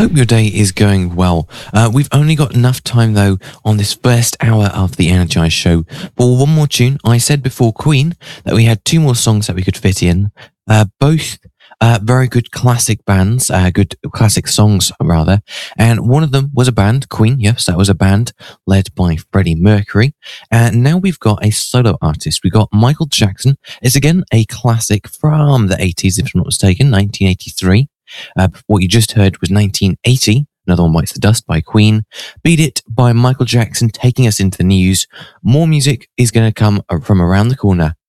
Hope your day is going well. We've only got enough time, though, on this first hour of the Energize show for one more tune. I said before Queen that we had two more songs that we could fit in. Both very good classic bands, good classic songs, rather. And one of them was a band, Queen. Yes, that was a band led by Freddie Mercury. And now we've got a solo artist. We've got Michael Jackson. It's again a classic from the 80s, if I'm not mistaken, 1983. What you just heard was 1980. Another One Bites the Dust by Queen. Beat It by Michael Jackson, taking us into the news. More music is going to come from around the corner